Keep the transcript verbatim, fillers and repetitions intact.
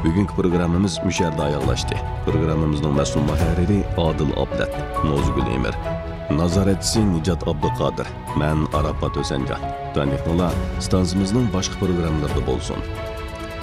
Bugünkü programmamiz bu yerda oyoqlashdi. Programmamizning mas'ul muharriri Odil Ablat, Nozgul Emir, nazoratchisi Nijat Abduqodir, men Arafat O'sanjon. Tanixnolar stansiyamizning boshqa programmalarida bo'lsin.